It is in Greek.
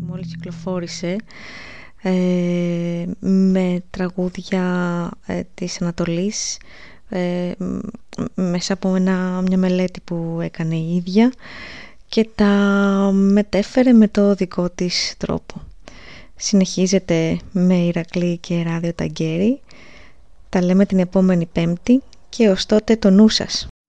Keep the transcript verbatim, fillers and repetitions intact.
μόλις κυκλοφόρησε ε, με τραγούδια ε, της Ανατολής ε, μέσα από ένα, μια μελέτη που έκανε η ίδια και τα μετέφερε με το δικό της τρόπο. Συνεχίζεται με Ηρακλή και Ράδιο Ταγκέρι. Τα λέμε την επόμενη Πέμπτη και ως τότε το νου σας.